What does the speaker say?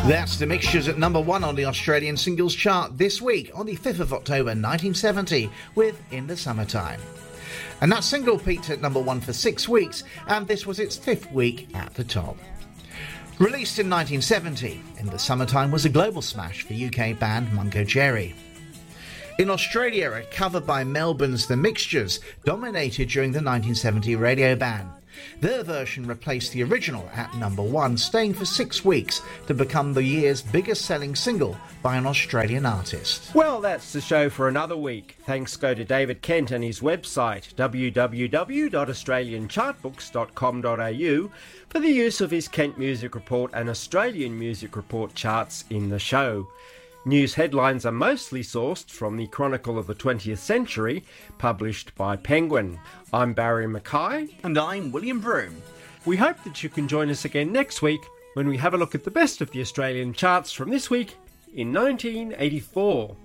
That's The Mixtures at number 1 on the Australian singles chart this week on the 5th of October 1970 with In the Summertime. And that single peaked at number 1 for 6 weeks, and this was its 5th week at the top. Released in 1970, In the Summertime was a global smash for UK band Mungo Jerry. In Australia, a cover by Melbourne's The Mixtures dominated during the 1970 radio ban. Their version replaced the original at number 1, staying for 6 weeks to become the year's biggest selling single by an Australian artist. Well, that's the show for another week. Thanks go to David Kent and his website, www.australianchartbooks.com.au, for the use of his Kent Music Report and Australian Music Report charts in the show. News headlines are mostly sourced from the Chronicle of the 20th Century, published by Penguin. I'm Barry Mackay. And I'm William Broome. We hope that you can join us again next week when we have a look at the best of the Australian charts from this week in 1984.